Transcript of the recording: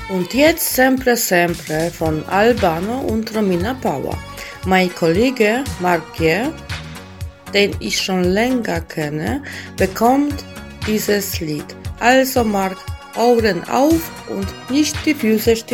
Und jetzt Sempre Sempre von Albano und Romina Power. Mein Kollege Marc Gier, den ich schon länger kenne, bekommt dieses Lied. Also Marc, Ohren auf und nicht die Füße stillhalten.